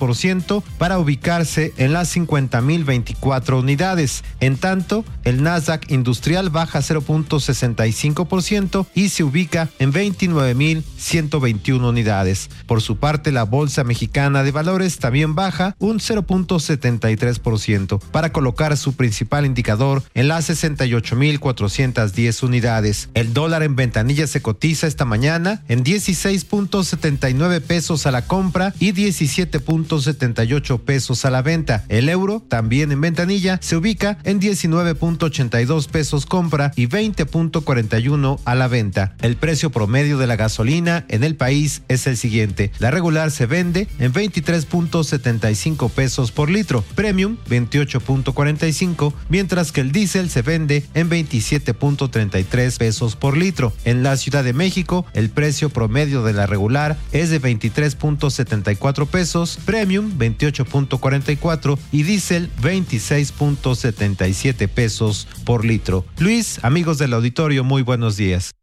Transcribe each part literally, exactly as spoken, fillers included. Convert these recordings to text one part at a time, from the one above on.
por ciento para ubicarse en las cincuenta mil veinticuatro unidades. En tanto, el Nasdaq Industrial baja cero punto sesenta y cinco por ciento y se ubica en veintinueve mil ciento veintiuno unidades. Por su parte, la Bolsa Mexicana de Valores también baja un cero punto setenta y tres por ciento para colocar su principal indicador en las sesenta y ocho mil cuatrocientas diez unidades. El dólar en ventanilla se cotiza esta mañana en dieciséis punto setenta y nueve pesos a la compra y diecisiete punto setenta y ocho pesos a la venta. El euro, también en ventanilla, se ubica en diecinueve punto ochenta y dos pesos compra y veinte punto cuarenta y uno a la venta. El precio promedio de la gasolina en el país es el siguiente. La regular se vende en veintitrés punto setenta y cinco pesos por litro, premium veintiocho punto cuarenta y cinco, mientras que el diésel se vende en veintisiete punto treinta y tres pesos por litro. En la Ciudad de México, el precio promedio de la regular es de veintitrés punto setenta y cuatro pesos, premium veintiocho punto cuarenta y cuatro y diésel veintiséis punto setenta y siete pesos por litro. Luis, amigos del auditorio, muy buenos días.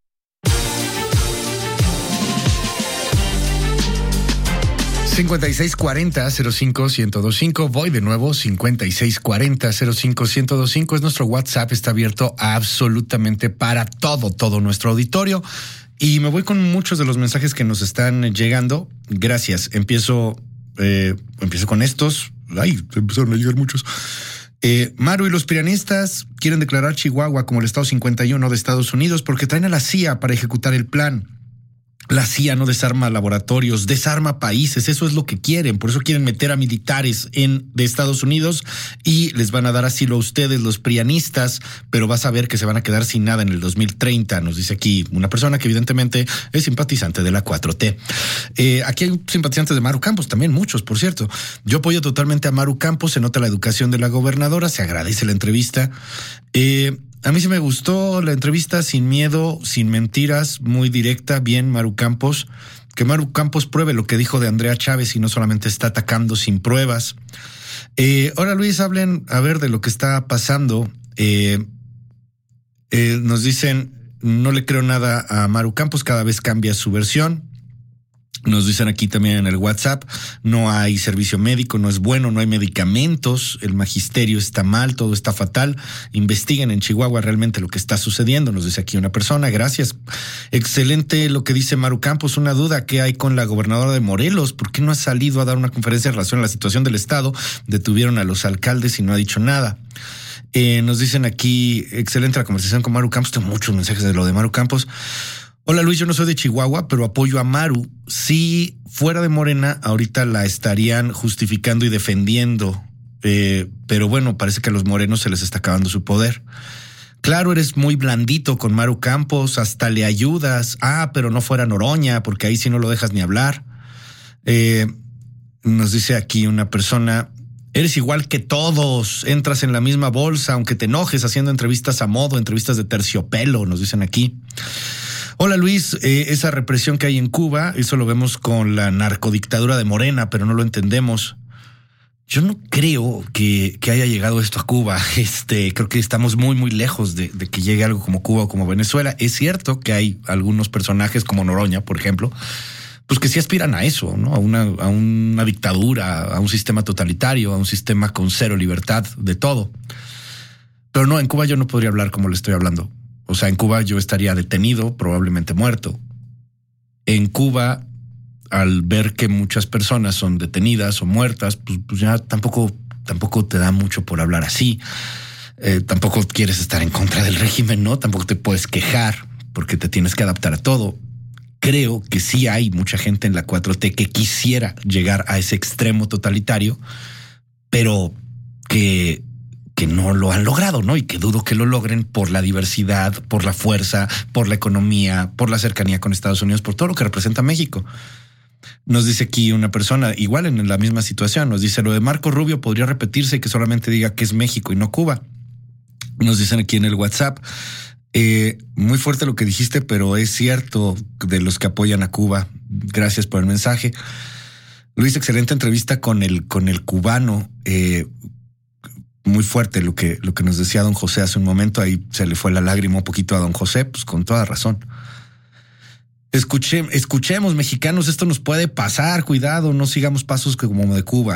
cincuenta y seis cuarenta cero cinco uno dos cinco. Voy de nuevo. cincuenta y seis cuarenta cero cinco uno dos cinco es nuestro WhatsApp. Está abierto absolutamente para todo, todo nuestro auditorio. Y me voy con muchos de los mensajes que nos están llegando. Gracias. Empiezo, eh, empiezo con estos. Ay, empezaron a llegar muchos. Eh, Maru y los pianistas quieren declarar Chihuahua como el estado cincuenta y uno de Estados Unidos porque traen a la C I A para ejecutar el plan. La C I A no desarma laboratorios, desarma países, eso es lo que quieren, por eso quieren meter a militares en de Estados Unidos y les van a dar asilo a ustedes, los prianistas, pero vas a ver que se van a quedar sin nada en el dos mil treinta, nos dice aquí una persona que evidentemente es simpatizante de la cuatro T. Eh, aquí hay simpatizantes de Maru Campos, también muchos, por cierto. Yo apoyo totalmente a Maru Campos, se nota la educación de la gobernadora, se agradece la entrevista. Eh... A mí sí me gustó la entrevista, sin miedo, sin mentiras, muy directa, bien Maru Campos. Que Maru Campos pruebe lo que dijo de Andrea Chávez y no solamente está atacando sin pruebas. Eh, ahora, Luis, hablen a ver de lo que está pasando. Eh, eh, nos dicen, no le creo nada a Maru Campos, cada vez cambia su versión. Nos dicen aquí también en el WhatsApp, no hay servicio médico, no es bueno, no hay medicamentos, el magisterio está mal, todo está fatal. Investiguen en Chihuahua realmente lo que está sucediendo, nos dice aquí una persona. Gracias. Excelente lo que dice Maru Campos. Una duda, ¿qué hay con la gobernadora de Morelos? ¿Por qué no ha salido a dar una conferencia en relación a la situación del estado? Detuvieron a los alcaldes y no ha dicho nada. Eh, nos dicen aquí, excelente la conversación con Maru Campos. Tengo muchos mensajes de lo de Maru Campos. Hola Luis, yo no soy de Chihuahua, pero apoyo a Maru. Si fuera de Morena, ahorita la estarían justificando y defendiendo. Eh, pero bueno, parece que a los morenos se les está acabando su poder. Claro, eres muy blandito con Maru Campos, hasta le ayudas. Ah, pero no fuera Noroña, porque ahí sí no lo dejas ni hablar. Eh, nos dice aquí una persona, eres igual que todos, entras en la misma bolsa, aunque te enojes haciendo entrevistas a modo, entrevistas de terciopelo, nos dicen aquí. Hola Luis, eh, esa represión que hay en Cuba, eso lo vemos con la narcodictadura de Morena, pero no lo entendemos. Yo no creo que, que haya llegado esto a Cuba. Este, creo que estamos muy, muy lejos de, de que llegue algo como Cuba o como Venezuela. Es cierto que hay algunos personajes como Noroña, por ejemplo, pues que sí aspiran a eso, ¿no? A una, a una dictadura, a un sistema totalitario, a un sistema con cero libertad de todo. Pero no, en Cuba yo no podría hablar como le estoy hablando. O sea, en Cuba yo estaría detenido, probablemente muerto. En Cuba, al ver que muchas personas son detenidas o muertas, pues, pues ya tampoco, tampoco te da mucho por hablar así. Eh, tampoco quieres estar en contra del régimen, ¿no? Tampoco te puedes quejar porque te tienes que adaptar a todo. Creo que sí hay mucha gente en la cuatro T que quisiera llegar a ese extremo totalitario, pero que... que no lo han logrado, ¿no? Y que dudo que lo logren por la diversidad, por la fuerza, por la economía, por la cercanía con Estados Unidos, por todo lo que representa México. Nos dice aquí una persona, igual en la misma situación, nos dice, lo de Marco Rubio podría repetirse que solamente diga que es México y no Cuba. Nos dicen aquí en el WhatsApp, eh, muy fuerte lo que dijiste, pero es cierto de los que apoyan a Cuba. Gracias por el mensaje. Luis, excelente entrevista con el, con el cubano, eh, muy fuerte lo que, lo que nos decía don José hace un momento. Ahí se le fue la lágrima un poquito a don José, pues con toda razón. Escuche, escuchemos, mexicanos, esto nos puede pasar, cuidado, no sigamos pasos como de Cuba.